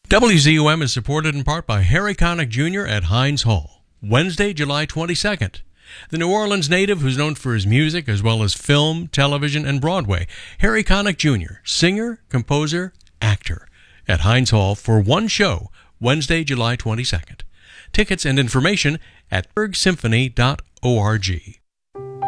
WZUM is supported in part by Harry Connick Jr. at Heinz Hall. Wednesday, July 22nd. The New Orleans native who's known for his music as well as film, television, and Broadway, Harry Connick Jr., singer, composer, actor, at Heinz Hall for one show, Wednesday, July 22nd. Tickets and information at bergsymphony.org.